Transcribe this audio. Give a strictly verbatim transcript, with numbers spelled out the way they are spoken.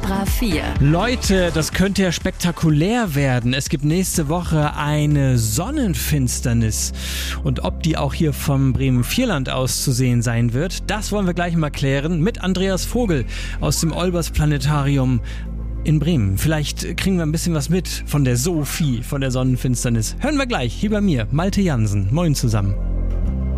Cobra vier. Leute, das könnte ja spektakulär werden. Es gibt nächste Woche eine Sonnenfinsternis. Und ob die auch hier vom Bremen-Vierland aus zu sehen sein wird, das wollen wir gleich mal klären mit Andreas Vogel aus dem Olbers-Planetarium in Bremen. Vielleicht kriegen wir ein bisschen was mit von der Sophie, von der Sonnenfinsternis. Hören wir gleich, hier bei mir, Malte Jansen. Moin zusammen.